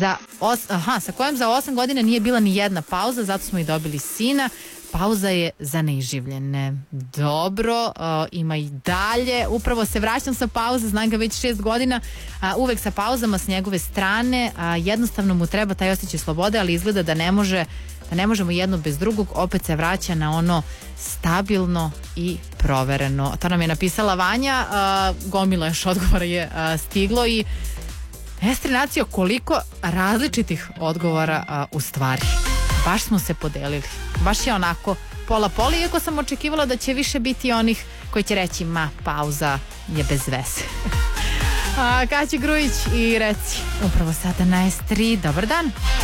sa kojom za 8 godina nije bila ni jedna pauza, zato smo i dobili sina. Pauza je za neiživljene. Dobro, ima i dalje. Upravo se vraćam sa pauze, znam ga već 6 godina, uvek sa pauzama s njegove strane. Jednostavno mu treba taj osjećaj slobode, ali izgleda da ne možemo jedno bez drugog. Opet se vraća na ono stabilno i provereno. To nam je napisala Vanja. Gomila još odgovora je stiglo i Nacio, koliko različitih odgovora u stvari. Baš smo se podelili. Baš je onako pola-pola, iako sam očekivala da će više biti onih koji će reći pauza je bez veze. Kaća Grujić i reci upravo sada na S3. Dobar dan.